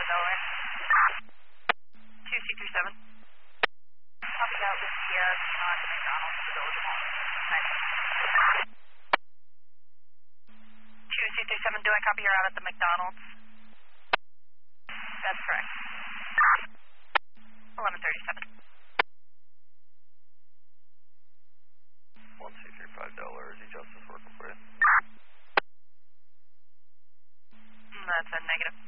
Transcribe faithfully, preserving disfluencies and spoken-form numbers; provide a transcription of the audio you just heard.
Delaware. two C three seven. Copy out with Sierra on McDonald's, the Village Mall. two C three seven, do I copy her out at the McDonald's? That's correct. eleven thirty-seven. one two three five Delaware, is he Justice working for you? That's a negative.